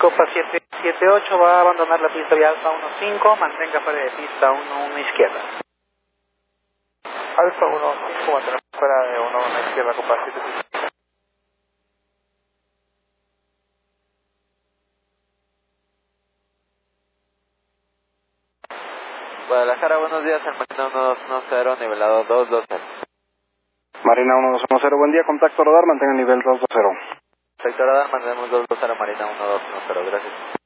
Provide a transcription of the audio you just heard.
Copa 778 va a abandonar la pista de Alfa 15, mantenga fuera de pista 11 izquierda. Alfa 15, mantener fuera de 11 izquierda, Copa 778. Guadalajara, buenos días, al Marina 1210, nivelado 220. Marina 1210, buen día, contacto radar, mantenga nivel 220. Sector radar, mantenemos 220, Marina 1210, gracias.